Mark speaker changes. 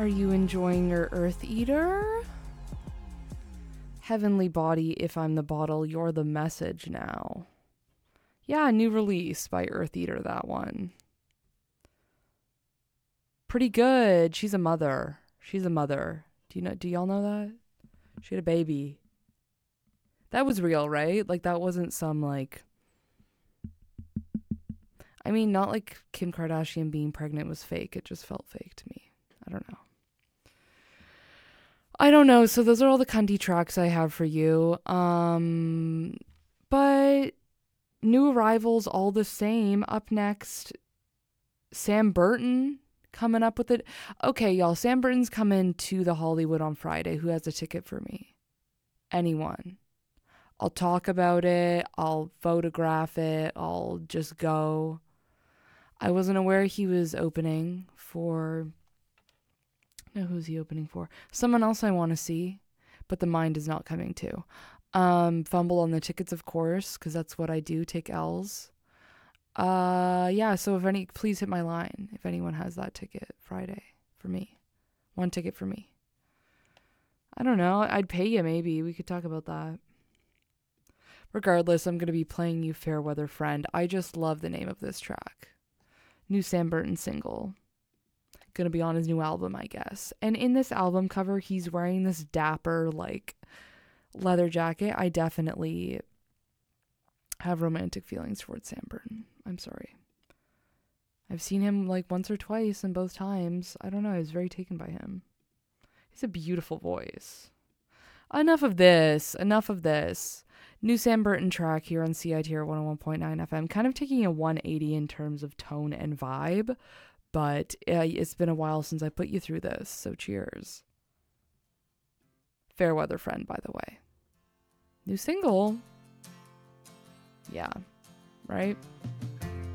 Speaker 1: Are you enjoying your Earth Eater? Heavenly Body, if I'm the bottle, you're the message now. Yeah, new release by Earth Eater, that one. Pretty good. She's a mother. She's a mother. Do y'all know that? She had a baby. That was real, right? Like, that wasn't some, like... I mean, not like Kim Kardashian being pregnant was fake. It just felt fake to me. I don't know. So those are all the cunty tracks I have for you. But new arrivals all the same. Up next, Sam Burton coming up with it. Okay, y'all. Sam Burton's coming to the Hollywood on Friday. Who has a ticket for me? Anyone. I'll talk about it. I'll photograph it. I'll just go. I wasn't aware he was opening for... No, who's he opening for? Someone else I want to see, but the mind is not coming to. Fumble on the tickets, of course, because that's what I do, take L's. Yeah, so please hit my line if anyone has that ticket Friday for me. One ticket for me. I don't know. I'd pay you maybe. We could talk about that. Regardless, I'm going to be playing you Fairweather Friend. I just love the name of this track. New Sam Burton single. Gonna be on his new album, I guess. And in this album cover, he's wearing this dapper, like, leather jacket. I definitely have romantic feelings towards Sam Burton. I'm sorry. I've seen him, like, once or twice, and both times, I don't know, I was very taken by him. He's a beautiful voice. Enough of this. New Sam Burton track here on CITR 101.9 FM. Kind of taking a 180 in terms of tone and vibe. But it's been a while since I put you through this, so cheers. Fairweather Friend, by the way. New single. Yeah, right?